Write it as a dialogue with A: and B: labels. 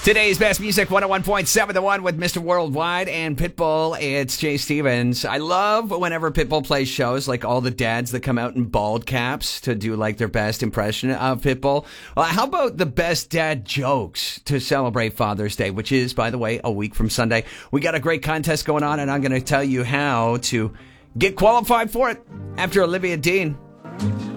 A: Today's best music, 101.7 The One with Mr. Worldwide and Pitbull. It's Jay Stevens. I love whenever Pitbull plays shows, like all the dads that come out in bald caps to do like their best impression of Pitbull. How about the best dad jokes to celebrate Father's Day, which is, by the way, a week from Sunday. We got a great contest going on, and I'm going to tell you how to get qualified for it after Olivia Dean.